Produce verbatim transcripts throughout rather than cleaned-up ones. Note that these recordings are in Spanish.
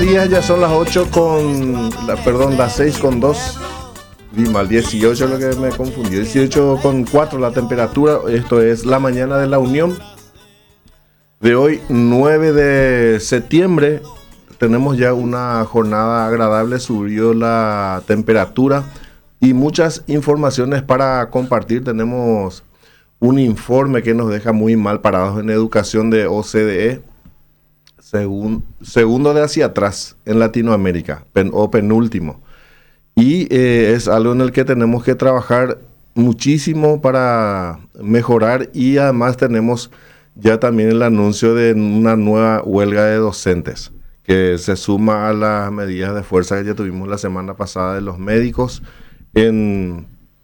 días, ya son las ocho con, la, perdón, las seis con dos. Vi mal, dieciocho lo que me confundió. dieciocho con cuatro la temperatura. Esto es la mañana de la Unión. De hoy, nueve de septiembre. Tenemos ya una jornada agradable. Subió la temperatura y muchas informaciones para compartir. Tenemos un informe que nos deja muy mal parados en educación de O C D E. Segun, segundo de hacia atrás en Latinoamérica, pen, o penúltimo. Y eh, es algo en el que tenemos que trabajar muchísimo para mejorar, y además tenemos ya también el anuncio de una nueva huelga de docentes que se suma a las medidas de fuerza que ya tuvimos la semana pasada de los médicos en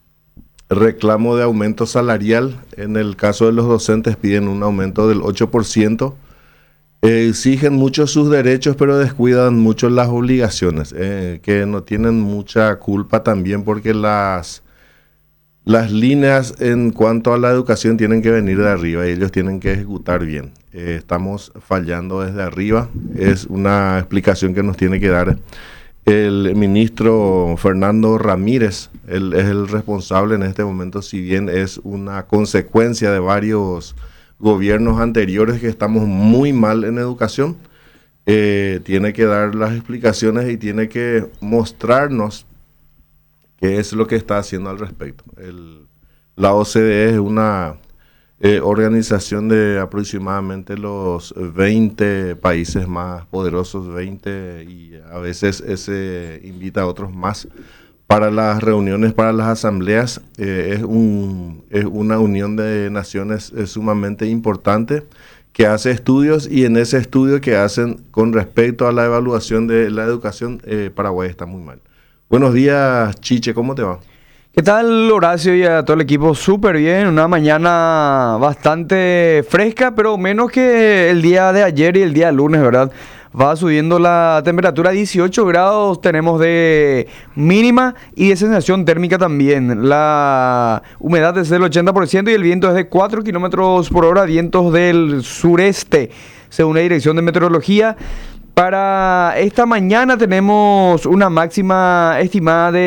reclamo de aumento salarial. En el caso de los docentes piden un aumento del ocho por ciento. Eh, exigen mucho sus derechos, pero descuidan mucho las obligaciones, eh, que no tienen mucha culpa también, porque las, las líneas en cuanto a la educación tienen que venir de arriba y ellos tienen que ejecutar bien. Eh, estamos fallando desde arriba. Es una explicación que nos tiene que dar el ministro Fernando Ramírez. Él es el responsable en este momento, si bien es una consecuencia de varios gobiernos anteriores que estamos muy mal en educación. Eh, tiene que dar las explicaciones y tiene que mostrarnos qué es lo que está haciendo al respecto. El, la O C D E es una eh, organización de aproximadamente los veinte países más poderosos, veinte, y a veces ese invita a otros más para las reuniones, para las asambleas. Eh, es, un, es una unión de naciones es sumamente importante, que hace estudios, y en ese estudio que hacen con respecto a la evaluación de la educación, eh, Paraguay está muy mal. Buenos días, Chiche, ¿cómo te va? ¿Qué tal, Horacio, y a todo el equipo? Súper bien, una mañana bastante fresca, pero menos que el día de ayer y el día lunes, ¿verdad? Va subiendo la temperatura, dieciocho grados tenemos de mínima y de sensación térmica también. La humedad es del ochenta por ciento y el viento es de cuatro kilómetros por hora, vientos del sureste, según la Dirección de Meteorología. Para esta mañana tenemos una máxima estimada de